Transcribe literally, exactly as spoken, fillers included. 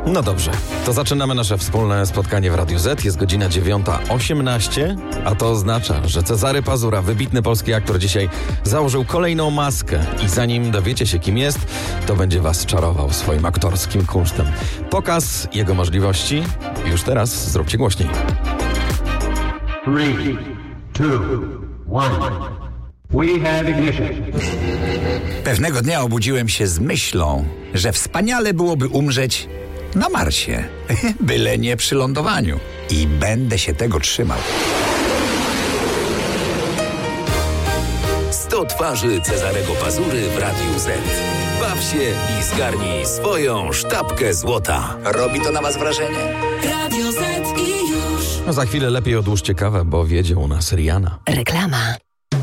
No dobrze, to zaczynamy nasze wspólne spotkanie w Radiu Z. Jest godzina dziewiąta osiemnaście, a to oznacza, że Cezary Pazura, wybitny polski aktor, dzisiaj założył kolejną maskę i zanim dowiecie się, kim jest, to będzie was czarował swoim aktorskim kunsztem. Pokaz jego możliwości już teraz zróbcie głośniej. Three, two, one. We have ignition. Pewnego dnia obudziłem się z myślą, że wspaniale byłoby umrzeć na Marsie, byle nie przy lądowaniu. I będę się tego trzymał. sto twarzy Cezarego Pazury w Radiu Z. Baw się i zgarnij swoją sztabkę złota. Robi to na was wrażenie? Radio Z i już. No za chwilę lepiej odłóżcie kawę, bo wiedzie u nas Rihanna. Reklama.